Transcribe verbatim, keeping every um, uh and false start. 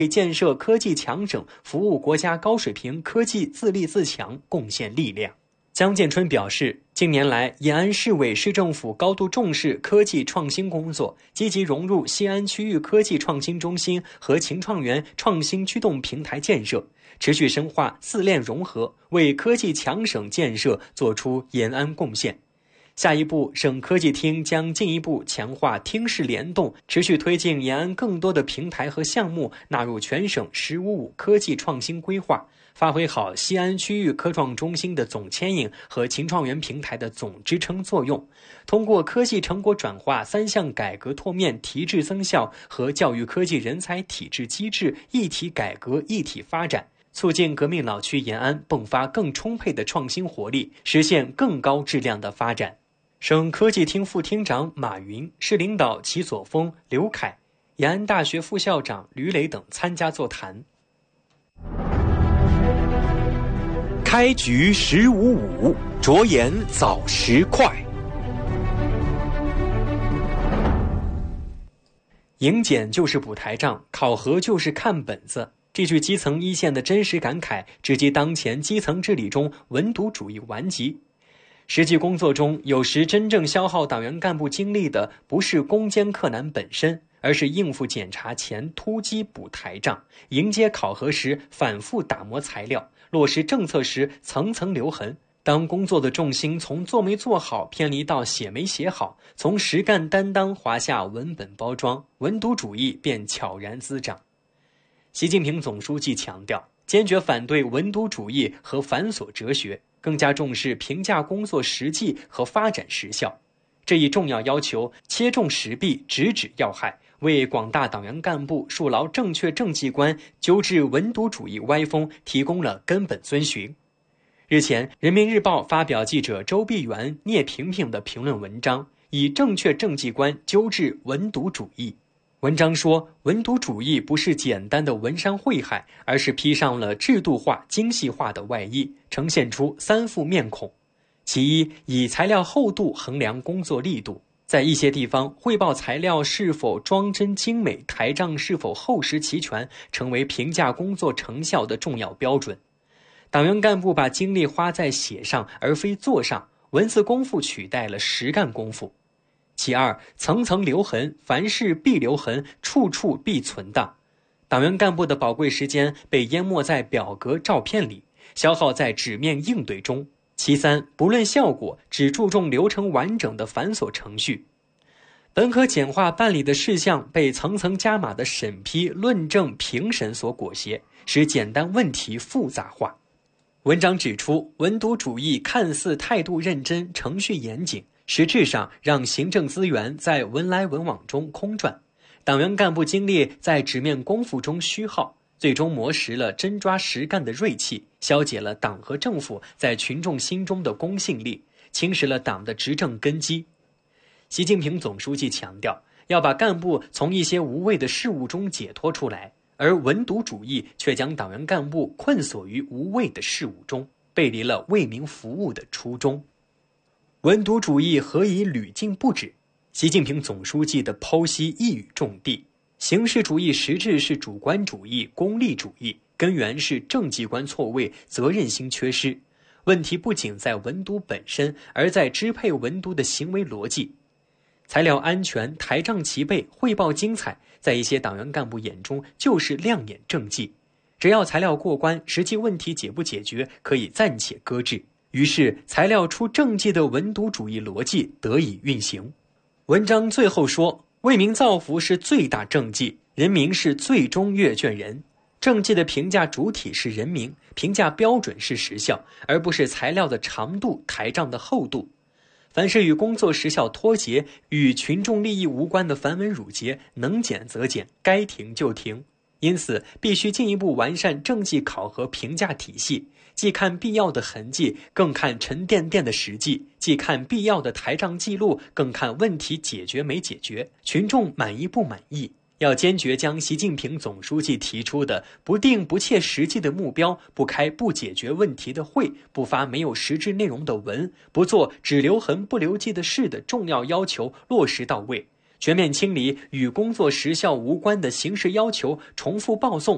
为建设科技强省、服务国家高水平科技自立自强贡献力量。江建春表示，近年来，延安市委市政府高度重视科技创新工作，积极融入西安区域科技创新中心和秦创园创新驱动平台建设，持续深化四链融合，为科技强省建设作出延安贡献。下一步，省科技厅将进一步强化厅市联动，持续推进延安更多的平台和项目纳入全省“十五五”科技创新规划，发挥好西安区域科创中心的总牵引和秦创园平台的总支撑作用。通过科技成果转化三项改革拓面提质增效和教育科技人才体制机制一体改革一体发展，促进革命老区延安迸发更充沛的创新活力，实现更高质量的发展。省科技厅副厅长马云、市领导齐左峰、刘凯、延安大学副校长吕磊等参加座谈。 开局十五五，着眼早十快。 迎检就是补台账，考核就是看本子。这句基层一线的真实感慨，直击当前基层治理中文牍主义顽疾。实际工作中，有时真正消耗党员干部精力的不是攻坚克难本身，而是应付检查前突击补台账，迎接考核时反复打磨材料，落实政策时层层留痕。当工作的重心从做没做好偏离到写没写好，从实干担当滑下文本包装，文牍主义便悄然滋长。习近平总书记强调，坚决反对文牍主义和繁琐哲学，更加重视评价工作实际和发展实效。这一重要要求切中时弊，直指要害，为广大党员干部树牢正确政绩观、纠治文牍主义歪风提供了根本遵循。日前，人民日报发表记者周碧元、聂平平的评论文章，以正确政绩观纠治文牍主义。文章说，文牍主义不是简单的文山会海，而是披上了制度化、精细化的外衣，呈现出三副面孔。其一，以材料厚度衡量工作力度。在一些地方，汇报材料是否装帧精美，台账是否厚实齐全，成为评价工作成效的重要标准。党员干部把精力花在写上而非做上，文字功夫取代了实干功夫。其二，层层留痕，凡事必留痕，处处必存档。党员干部的宝贵时间被淹没在表格照片里，消耗在纸面应对中。其三，不论效果，只注重流程完整的繁琐程序。本可简化办理的事项被层层加码的审批、论证、评审所裹挟，使简单问题复杂化。文章指出，文牍主义看似态度认真、程序严谨，实质上让行政资源在文来文往中空转，党员干部精力在纸面功夫中虚耗，最终磨蚀了真抓实干的锐气，消解了党和政府在群众心中的公信力，侵蚀了党的执政根基。习近平总书记强调，要把干部从一些无谓的事务中解脱出来，而文牍主义却将党员干部困锁于无谓的事务中，背离了为民服务的初衷。文牍主义何以屡禁不止？习近平总书记的剖析一语中的。形式主义实质是主观主义、功利主义，根源是政绩观错位、责任心缺失。问题不仅在文牍本身，而在支配文牍的行为逻辑。材料安全、台账齐备、汇报精彩，在一些党员干部眼中就是亮眼政绩。只要材料过关，实际问题解不解决可以暂且搁置。于是材料出政绩的文牍主义逻辑得以运行。文章最后说，为民造福是最大政绩，人民是最终阅卷人。政绩的评价主体是人民，评价标准是时效，而不是材料的长度、台账的厚度。凡是与工作时效脱节、与群众利益无关的繁文缛节，能减则减，该停就停。因此，必须进一步完善政绩考核评价体系，既看必要的痕迹，更看沉甸甸的实际；既看必要的台账记录，更看问题解决没解决，群众满意不满意。要坚决将习近平总书记提出的不定不切实际的目标、不开不解决问题的会、不发没有实质内容的文、不做只留痕不留迹的事的重要要求落实到位，全面清理与工作时效无关的形式要求重复报送